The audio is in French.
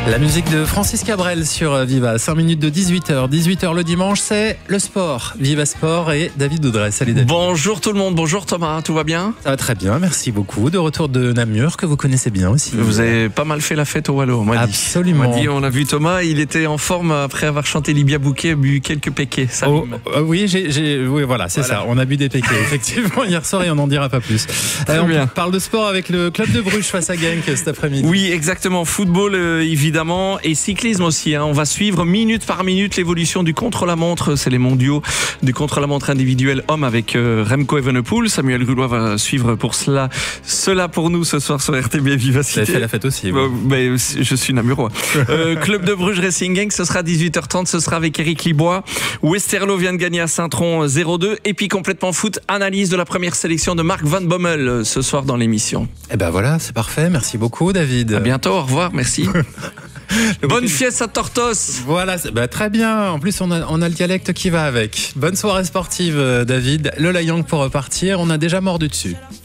La musique de Francis Cabrel sur Viva, 5 minutes de 18h. 18h le dimanche, c'est le sport. Viva Sport et David Audrey. Salut David. Bonjour tout le monde, bonjour Thomas, tout va bien? Ça va très bien, merci beaucoup. De retour de Namur, que vous connaissez bien aussi. Vous avez pas mal fait la fête au Wallo, on m'a dit. Absolument. On a vu Thomas, il était en forme après avoir chanté Libia Bouquet, bu quelques péquets. Oui, oui, voilà, c'est ça. On a bu des péquets, effectivement, hier soir et on n'en dira pas plus. On parle de sport avec le club de Bruges face à Genk cet après-midi. Oui, exactement. Football, évidemment, et cyclisme aussi. On va suivre minute par minute l'évolution du contre-la-montre. C'est les mondiaux du contre-la-montre individuel homme avec Remco Evenepoel. Samuel Gullois va suivre pour cela pour nous ce soir sur RTB Vivacité. Vous avez fait la fête aussi. Mais je suis namurois. Club de Bruges Racing Genk, ce sera 18h30. Ce sera avec Eric Libois. Westerlo vient de gagner à Saint-Tron 0-2. Et puis complètement foot, analyse de la première sélection de Marc Van Bommel ce soir dans l'émission. Et ben voilà, c'est parfait. Merci beaucoup David. À bientôt, au revoir, merci. Bonne fiesta Tortos. Voilà, très bien. En plus, on a le dialecte qui va avec. Bonne soirée sportive, David. Lola Young pour repartir. On a déjà mordu dessus.